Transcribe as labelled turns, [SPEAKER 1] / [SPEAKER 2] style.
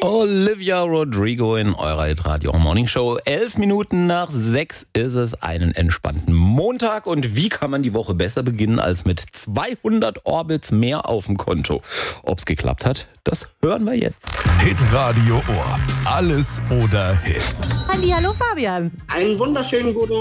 [SPEAKER 1] Olivia Rodrigo in eurer Hit-Radio Morning Show. 11 Minuten nach 6 ist es, einen entspannten Montag. Und wie kann man die Woche besser beginnen als mit 200 Orbits mehr auf dem Konto? Ob's geklappt hat, das hören wir jetzt.
[SPEAKER 2] Hit-Radio Ohr. Alles oder Hits.
[SPEAKER 3] Hallo Fabian.
[SPEAKER 4] Einen wunderschönen guten